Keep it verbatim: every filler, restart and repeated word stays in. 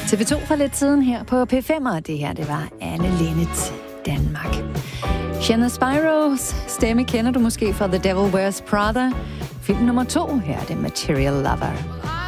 T V to for lidt siden her på P fem, og det her, det var Anne Linnet, Danmark. Shannon Spiros stemme kender du måske fra The Devil Wears Prada. Film nummer to, her er det Material Lover.